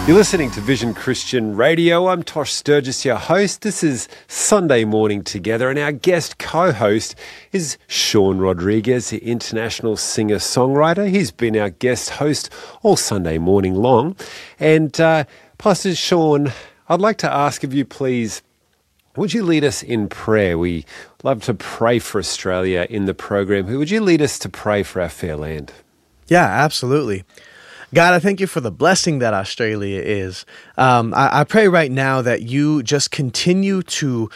You're listening to Vision Christian Radio. I'm Tosh Sturgis, your host. This is Sunday Morning Together, and our guest co-host is Sean Rodriguez, the international singer-songwriter. He's been our guest host all Sunday morning long. And Pastor Sean, I'd like to ask of you, please, would you lead us in prayer? We love to pray for Australia in the program. Would you lead us to pray for our fair land? Yeah, absolutely. God, I thank you for the blessing that Australia is. I pray right now that you just continue to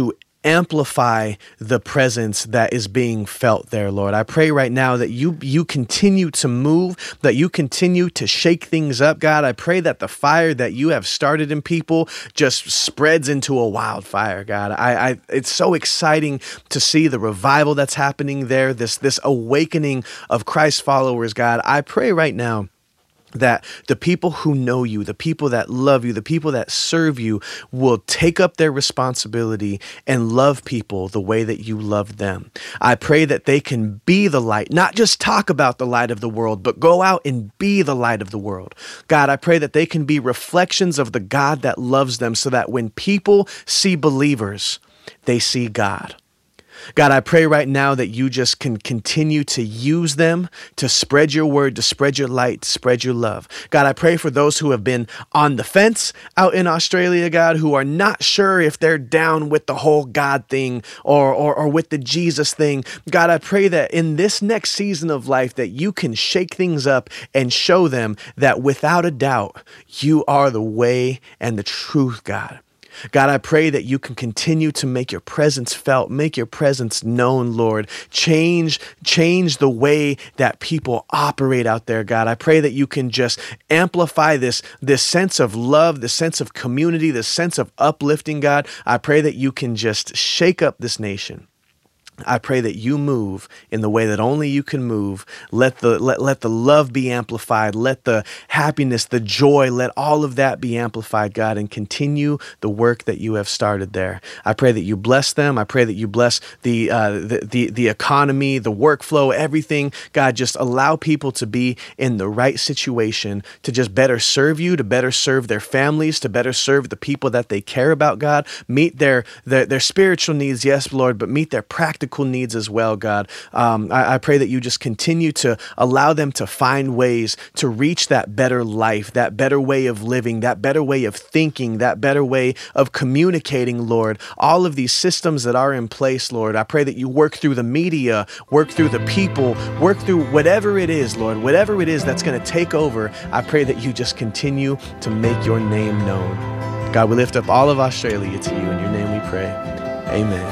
amplify the presence that is being felt there, Lord. I pray right now that you continue to move, that you continue to shake things up, God. I pray that the fire that you have started in people just spreads into a wildfire, God. It's so exciting to see the revival that's happening there, this awakening of Christ followers, God. I pray right now that the people who know you, the people that love you, the people that serve you will take up their responsibility and love people the way that you love them. I pray that they can be the light, not just talk about the light of the world, but go out and be the light of the world. God, I pray that they can be reflections of the God that loves them so that when people see believers, they see God. God, I pray right now that you just can continue to use them to spread your word, to spread your light, to spread your love. God, I pray for those who have been on the fence out in Australia, God, who are not sure if they're down with the whole God thing or with the Jesus thing. God, I pray that in this next season of life that you can shake things up and show them that without a doubt, you are the way and the truth, God. God, I pray that you can continue to make your presence felt, make your presence known, Lord. Change the way that people operate out there, God. I pray that you can just amplify this sense of love, this sense of community, this sense of uplifting, God. I pray that you can just shake up this nation. I pray that you move in the way that only you can move. Let the love be amplified. Let the happiness, the joy, let all of that be amplified, God, and continue the work that you have started there. I pray that you bless them. I pray that you bless the economy, the workflow, everything. God, just allow people to be in the right situation to just better serve you, to better serve their families, to better serve the people that they care about, God. Meet their spiritual needs, yes, Lord, but meet their practical needs as well, God. I pray that you just continue to allow them to find ways to reach that better life, that better way of living, that better way of thinking, that better way of communicating, Lord. All of these systems that are in place, Lord, I pray that you work through the media, work through the people, work through whatever it is, Lord, whatever it is that's going to take over. I pray that you just continue to make your name known. God, we lift up all of Australia to you. In your name we pray. Amen.